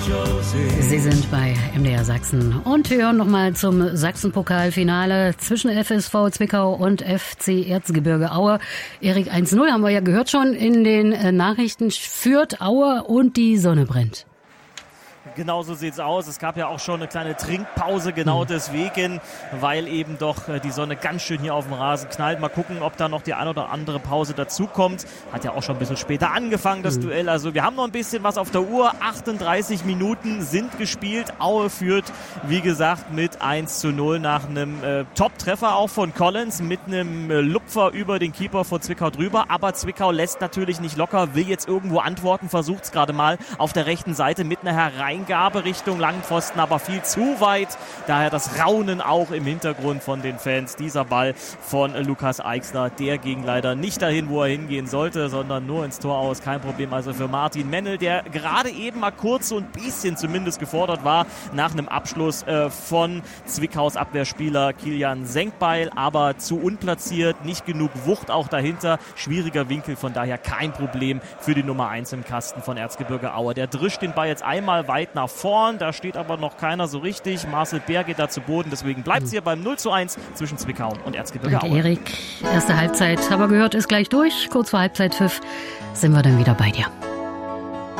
Sie sind bei MDR Sachsen und hören nochmal zum Sachsenpokalfinale zwischen FSV Zwickau und FC Erzgebirge Aue. Erik, 1-0 haben wir ja gehört schon in den Nachrichten, führt Aue und die Sonne brennt. Genau so sieht's aus. Es gab ja auch schon eine kleine Trinkpause, genau deswegen, weil eben doch die Sonne ganz schön hier auf dem Rasen knallt. Mal gucken, ob da noch die ein oder andere Pause dazukommt. Hat ja auch schon ein bisschen später angefangen, das Duell. Also wir haben noch ein bisschen was auf der Uhr. 38 Minuten sind gespielt. Aue führt, wie gesagt, mit 1-0 nach einem Top-Treffer auch von Collins, mit einem Lupfer über den Keeper von Zwickau drüber. Aber Zwickau lässt natürlich nicht locker, will jetzt irgendwo antworten, versucht es gerade mal auf der rechten Seite mit einer Hereingabe Richtung Langpfosten, aber viel zu weit. Daher das Raunen auch im Hintergrund von den Fans. Dieser Ball von Lukas Eichsner, der ging leider nicht dahin, wo er hingehen sollte, sondern nur ins Tor aus. Kein Problem also für Martin Mennel, der gerade eben mal kurz so ein bisschen zumindest gefordert war nach einem Abschluss von Zwickaus Abwehrspieler Kilian Senkbeil, aber zu unplatziert, nicht genug Wucht auch dahinter. Schwieriger Winkel, von daher kein Problem für die Nummer 1 im Kasten von Erzgebirge Aue. Der drischt den Ball jetzt einmal weit nach vorn, da steht aber noch keiner so richtig. Marcel Bär geht da zu Boden, deswegen bleibt es hier beim 0-1 zwischen Zwickau und Erzgebirge Aue. Erik, erste Halbzeit, haben wir gehört, ist gleich durch. Kurz vor Halbzeitpfiff sind wir dann wieder bei dir.